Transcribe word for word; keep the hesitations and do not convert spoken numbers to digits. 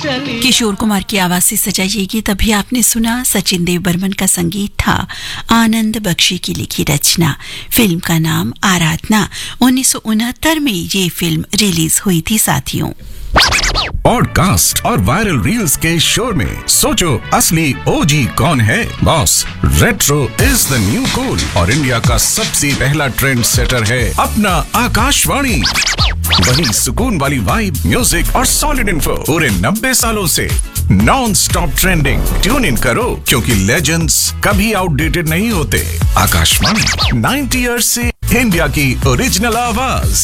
किशोर कुमार की आवाज से सजा ये गीत अभी आपने सुना। सचिन देव बर्मन का संगीत था, आनंद बख्शी की लिखी रचना। फिल्म का नाम आराधना। उन्नीस सौ उनहत्तर में ये फिल्म रिलीज हुई थी साथियों। पॉडकास्ट और वायरल रील्स के शोर में सोचो असली ओजी कौन है? Boss, retro is the new cool और इंडिया का सबसे पहला ट्रेंड सेटर है अपना आकाशवाणी। वही सुकून वाली वाइब, म्यूजिक और सॉलिड इन्फो पूरे नब्बे सालों से non stop trending. Tune in करो क्योंकि लेजेंड्स कभी आउटडेटेड नहीं होते। आकाशवाणी नाइंटी इयर्स से इंडिया की ओरिजिनल आवाज।